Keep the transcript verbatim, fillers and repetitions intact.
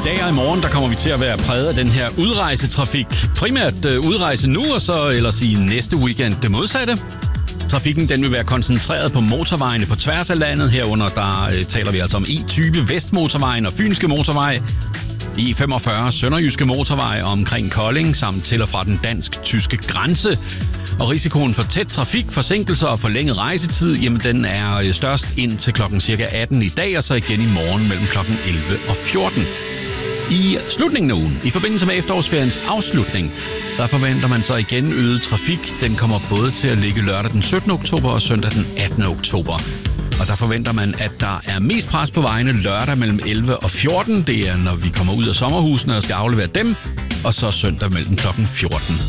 i dag og i morgen, der kommer vi til at være præget af den her udrejsetrafik. Primært øh, udrejse nu, og så ellers i næste weekend det modsatte. Trafikken den vil være koncentreret på motorvejene på tværs af landet. Herunder der øh, taler vi altså om E tyve Vestmotorvejen og Fynske Motorvej, E femogfyrre Sønderjyske Motorvej omkring Kolding, samt til og fra den dansk-tyske grænse. Og risikoen for tæt trafik, forsinkelser og forlænget rejsetid, jamen den er størst ind til klokken cirka atten i dag, og så igen i morgen mellem klokken elleve og fjorten. I slutningen af ugen, i forbindelse med efterårsferiens afslutning, der forventer man så igen øget trafik. Den kommer både til at ligge lørdag den syttende oktober og søndag den attende oktober. Og der forventer man, at der er mest pres på vejene lørdag mellem elleve og fjorten. Det er, når vi kommer ud af sommerhusene og skal aflevere dem. Og så søndag mellem klokken fjorten